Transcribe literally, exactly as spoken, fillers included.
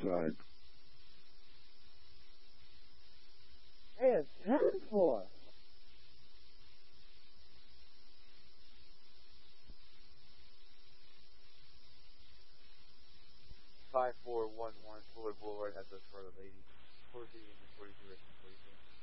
side. Hey, it's ten four. five four one one Fuller Boulevard has those Charlotte ladies. forty-two, forty-two, forty-two.